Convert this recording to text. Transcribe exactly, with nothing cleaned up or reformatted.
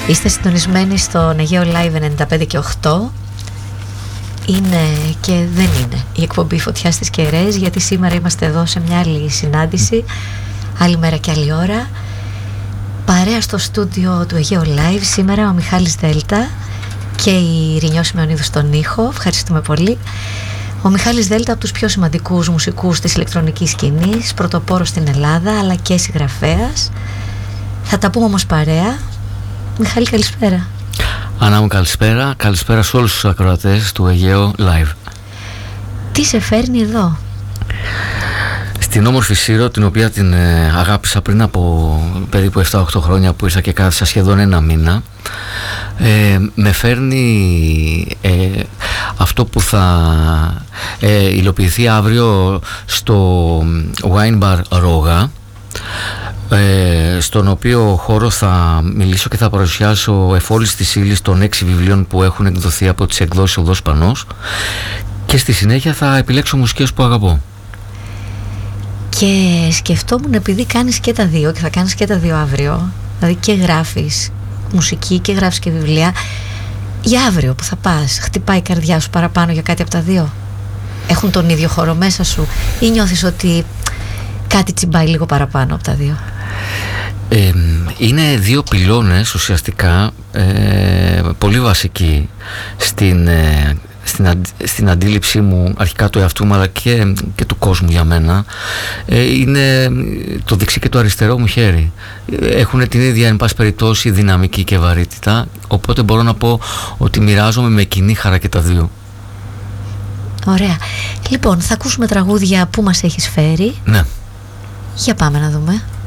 Είστε συντονισμένοι στον Αιγαίο Live ενενήντα πέντε και οκτώ. Είναι και δεν είναι η εκπομπή Φωτιά στις Κεραίες, γιατί σήμερα είμαστε εδώ σε μια άλλη συνάντηση, άλλη μέρα και άλλη ώρα. Παρέα στο στούντιο του Αιγαίο Live σήμερα ο Μιχάλης Δέλτα και η Ρινιό Σιμεωνίδου στον ήχο. Ευχαριστούμε πολύ. Ο Μιχάλης Δέλτα, από τους πιο σημαντικούς μουσικούς της ηλεκτρονικής σκηνής, πρωτοπόρος στην Ελλάδα αλλά και συγγραφέας. Θα τα πούμε όμως παρέα. Μιχάλη, καλησπέρα. Ανά μου, καλησπέρα. Καλησπέρα σε όλους τους ακροατές του Αιγαίου Live. Τι σε φέρνει εδώ? Στην όμορφη Σύρο, την οποία την ε, αγάπησα πριν από περίπου επτά οκτώ χρόνια που ήρθα και κάθισα σχεδόν ένα μήνα. Ε, με φέρνει ε, αυτό που θα ε, υλοποιηθεί αύριο στο Wine Bar Ρόγα, ε, στον οποίο χώρο θα μιλήσω και θα παρουσιάσω εφόλης της ύλης των έξι βιβλίων που έχουν εκδοθεί από τις εκδόσεις Οδός Πανός, και στη συνέχεια θα επιλέξω μουσικές που αγαπώ. Και σκεφτόμουν, επειδή κάνεις και τα δύο και θα κάνεις και τα δύο αύριο, δηλαδή και γράφεις μουσική και γράφεις και βιβλία, για αύριο που θα πας, χτυπάει η καρδιά σου παραπάνω για κάτι από τα δύο? Έχουν τον ίδιο χώρο μέσα σου ή νιώθεις ότι κάτι τσιμπάει λίγο παραπάνω από τα δύο? Ε, είναι δύο πυλώνες ουσιαστικά, ε, πολύ βασικοί στην, ε, στην, αντι, στην αντίληψή μου, αρχικά του εαυτού μου αλλά και, και του κόσμου για μένα. Ε, είναι το δεξί και το αριστερό μου χέρι. Έχουν την ίδια, εν πάση περιπτώσει, δυναμική και βαρύτητα, οπότε μπορώ να πω ότι μοιράζομαι με κοινή χαρά και τα δύο. Ωραία. Λοιπόν, θα ακούσουμε τραγούδια που μας έχεις φέρει. Ναι. Για πάμε να δούμε.